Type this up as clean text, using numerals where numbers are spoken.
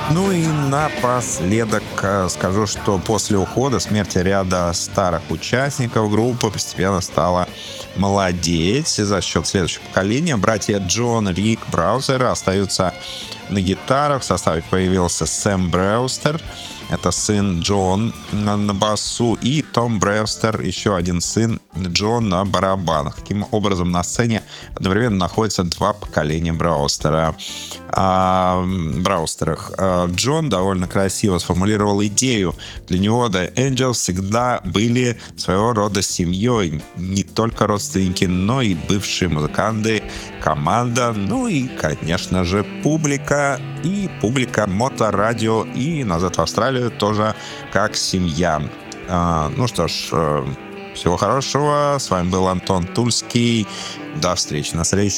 Ну и напоследок скажу, что после ухода, смерти ряда старых участников группы постепенно стала молодеть за счет следующего поколения. Братья Джон, Рик Браузер остаются на гитарах. В составе появился Сэм Браустер, это сын Джон на басу, и Том Брewster, еще один сын Джон на барабанах. Таким образом, на сцене одновременно находятся два поколения Браустерах. Джон довольно красиво сформулировал идею. Для него The Angels всегда были своего рода семьей. Не только родственники, но и бывшие музыканты, команда, ну и, конечно же, публика. И публика Моторадио и «Назад в Австралию» тоже как семья. Ну что ж, всего хорошего. С вами был Антон Тульский. До встречи на встрече.